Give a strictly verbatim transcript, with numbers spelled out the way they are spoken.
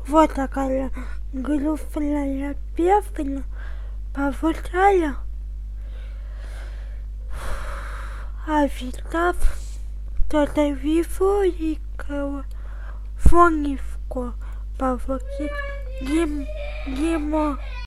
Вот такая грустная песня повторяю. А витав телевізорікова фонівко павлокіт гім гімо